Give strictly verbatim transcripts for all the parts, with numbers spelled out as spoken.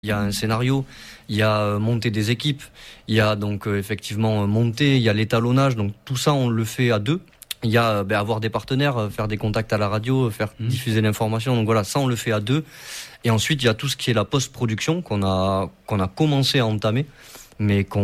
Il y a un scénario, il y a monter des équipes, il y a donc euh, effectivement monter, il y a l'étalonnage, donc tout ça on le fait à deux. Il y a ben, avoir des partenaires, faire des contacts à la radio, faire mmh. diffuser l'information, donc voilà, ça on le fait à deux. Et ensuite il y a tout ce qui est la post-production qu'on a qu'on a commencé à entamer, mais qu'on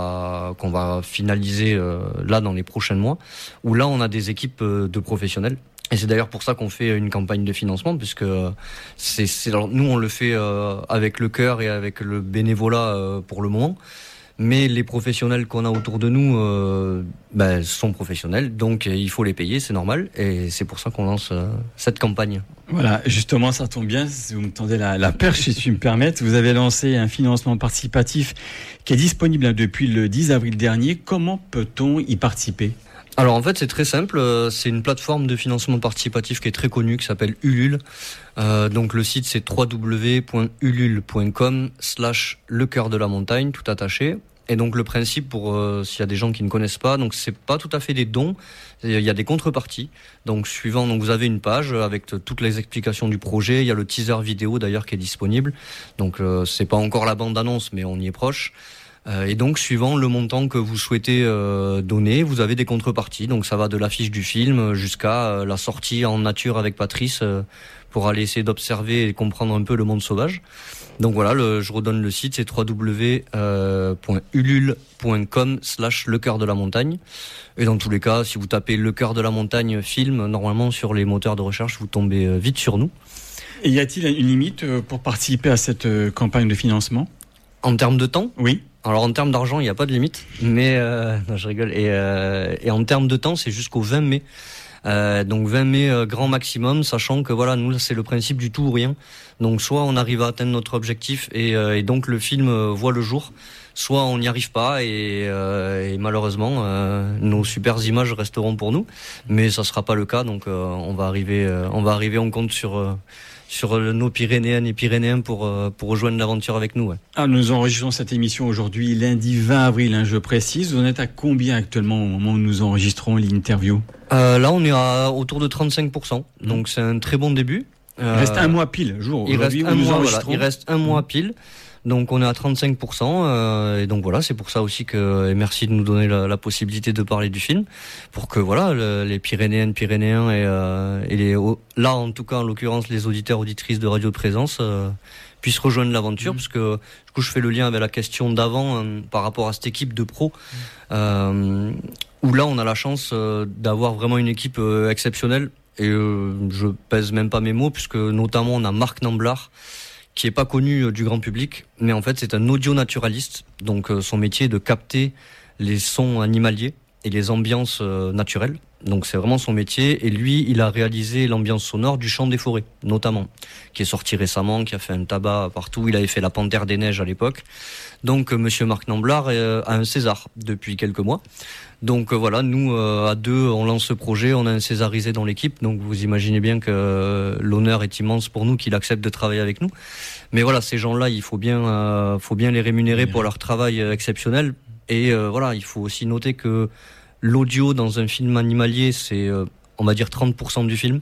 va qu'on va finaliser euh, là dans les prochains mois, où là on a des équipes euh, de professionnels. Et c'est d'ailleurs pour ça qu'on fait une campagne de financement, puisque c'est, c'est alors nous on le fait euh, avec le cœur et avec le bénévolat euh, pour le moment, mais les professionnels qu'on a autour de nous euh, ben, sont professionnels, donc il faut les payer, c'est normal, et c'est pour ça qu'on lance euh, cette campagne. Voilà, justement ça tombe bien, si vous me tendez la, la perche, si tu me permettes, vous avez lancé un financement participatif qui est disponible depuis le dix avril dernier. Comment peut-on y participer ? Alors en fait c'est très simple, c'est une plateforme de financement participatif qui est très connue, qui s'appelle Ulule. Euh, donc le site c'est w w w point ulule point com slash le cœur de la montagne, tout attaché. Et donc le principe, pour euh, s'il y a des gens qui ne connaissent pas, donc c'est pas tout à fait des dons, il y a des contreparties. Donc suivant, donc vous avez une page avec t- toutes les explications du projet, il y a le teaser vidéo d'ailleurs qui est disponible. Donc euh, c'est pas encore la bande annonce, mais on y est proche. Et donc, suivant le montant que vous souhaitez euh, donner, vous avez des contreparties. Donc, ça va de l'affiche du film jusqu'à euh, la sortie en nature avec Patrice euh, pour aller essayer d'observer et comprendre un peu le monde sauvage. Donc voilà, le, je redonne le site, c'est w w w point ulule point com slash le cœur de la montagne. Et dans tous les cas, si vous tapez le cœur de la montagne film, normalement sur les moteurs de recherche, vous tombez vite sur nous. Et y a-t-il une limite pour participer à cette campagne de financement ? En termes de temps ? Oui. Alors en termes d'argent, il n'y a pas de limite, mais euh, non, je rigole. Et, euh, et en termes de temps, c'est jusqu'au vingt mai. Euh, donc vingt mai euh, grand maximum, sachant que voilà, nous c'est le principe du tout ou rien. Donc soit on arrive à atteindre notre objectif et, euh, et donc le film euh, voit le jour, soit on n'y arrive pas et, euh, et malheureusement euh, nos super images resteront pour nous, mais ça sera pas le cas. Donc euh, on va arriver, euh, on va arriver, on compte sur. Euh, sur nos Pyrénéennes et Pyrénéens pour, pour rejoindre l'aventure avec nous. Ouais. Ah, nous enregistrons cette émission aujourd'hui, lundi vingt avril, hein, je précise. Vous en êtes à combien actuellement au moment où nous enregistrons l'interview ? euh, Là, on est à autour de trente-cinq pour cent, mmh. donc c'est un très bon début. Il euh, reste un mois pile, jour il aujourd'hui reste où un nous mois, enregistrons. Voilà, il reste un mois pile. Donc on est à trente-cinq pour cent euh, et donc voilà, c'est pour ça aussi que et merci de nous donner la, la possibilité de parler du film pour que voilà le, les Pyrénéennes, Pyrénéens et, euh, et les là en tout cas en l'occurrence les auditeurs auditrices de Radio de Présence euh, puissent rejoindre l'aventure, mmh. parce que du coup je fais le lien avec la question d'avant euh, par rapport à cette équipe de pros mmh. euh, où là on a la chance euh, d'avoir vraiment une équipe euh, exceptionnelle et euh, je pèse même pas mes mots puisque notamment on a Marc Namblard qui est pas connu du grand public, mais en fait c'est un audio-naturaliste, donc euh, son métier est de capter les sons animaliers et les ambiances euh, naturelles, donc c'est vraiment son métier, et lui il a réalisé l'ambiance sonore du Chant des forêts, notamment, qui est sorti récemment, qui a fait un tabac partout, il avait fait La Panthère des Neiges à l'époque, donc euh, monsieur Marc Namblard euh, a un César depuis quelques mois. Donc euh, voilà, nous euh, à deux on lance ce projet, on a un césarisé dans l'équipe, donc vous imaginez bien que euh, l'honneur est immense pour nous qu'il accepte de travailler avec nous. Mais voilà, ces gens-là, il faut bien, euh, faut bien les rémunérer pour leur travail euh, exceptionnel. Et euh, voilà, il faut aussi noter que l'audio dans un film animalier, c'est euh, on va dire trente pour cent du film.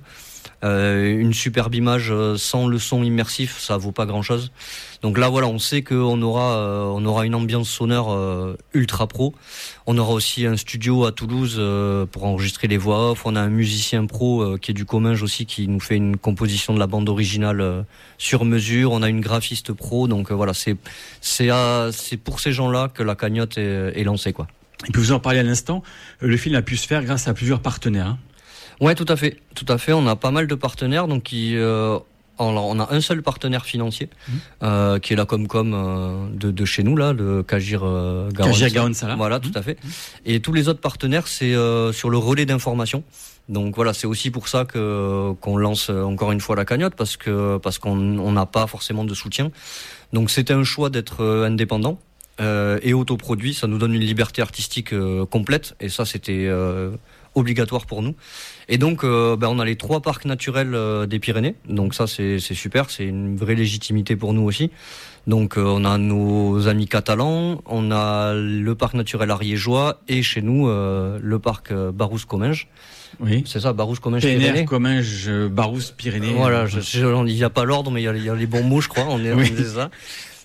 Euh, une superbe image euh, sans le son immersif, ça vaut pas grand-chose. Donc là, voilà, on sait qu'on aura, euh, on aura une ambiance sonore euh, ultra pro. On aura aussi un studio à Toulouse euh, pour enregistrer les voix off. On a un musicien pro euh, qui est du Comminges aussi, qui nous fait une composition de la bande originale euh, sur mesure. On a une graphiste pro. Donc euh, voilà, c'est c'est à, c'est pour ces gens-là que la cagnotte est, est lancée, quoi. Et puis vous en parlez à l'instant, le film a pu se faire grâce à plusieurs partenaires. Hein. Ouais, tout à fait, tout à fait. On a pas mal de partenaires, donc qui, euh, alors on a un seul partenaire financier, mmh. euh, qui est la Comcom euh, de, de chez nous là, de Kagir euh, Garonne. Kagir Garonne Sala. Voilà, mmh. tout à fait. Mmh. Et tous les autres partenaires, c'est euh, sur le relais d'information. Donc voilà, c'est aussi pour ça que qu'on lance encore une fois la cagnotte, parce que parce qu'on on n'a pas forcément de soutien. Donc c'était un choix d'être euh, indépendant. Euh, et autoproduit, ça nous donne une liberté artistique euh, complète, et ça c'était euh, obligatoire pour nous. Et donc, euh, ben, on a les trois parcs naturels euh, des Pyrénées. Donc ça, c'est, c'est super. C'est une vraie légitimité pour nous aussi. Donc, euh, on a nos amis catalans, on a le parc naturel ariégeois et chez nous, euh, le parc euh, Barousse-Comminges. Oui. C'est ça, Barousse-Comminges, P N R, Pyrénées. Comminges, Barousse, Pyrénées. Voilà, je, je, il n'y a pas l'ordre, mais il y a, il y a les bons mots, je crois. On est, oui. on est ça.